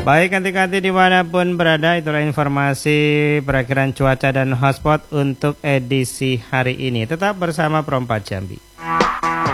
Baik, kanti-kanti dimanapun berada, itulah informasi perakhiran cuaca dan hotspot untuk edisi hari ini. Tetap bersama Perompat Jambi.